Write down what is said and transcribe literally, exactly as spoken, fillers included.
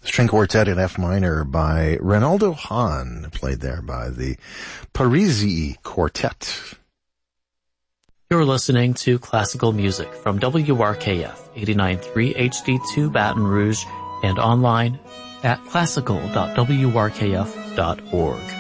String Quartet in F minor by Reynaldo Hahn, played there by the Parisi Quartet. You're listening to classical music from W R K F eighty-nine point three H D two Baton Rouge and online at classical dot w r k f dot org.